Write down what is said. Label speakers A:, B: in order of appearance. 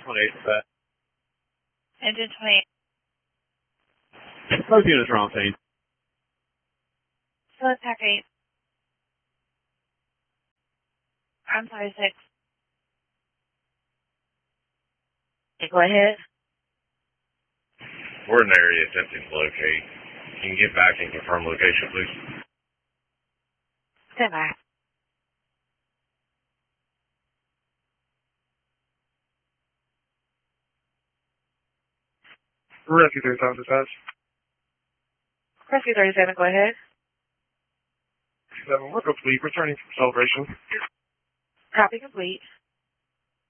A: 28 is that.
B: Engine 28.
A: Both units are on scene.
B: So it's Pack 8. I'm sorry, 6.
C: Okay, go ahead.
D: We're in the area attempting to locate. Can you get back and confirm location, please?
B: Stand by.
E: Rescue 37 dispatch.
C: Rescue 37, go ahead.
E: 7, we're complete. Returning from celebration.
C: Copy complete.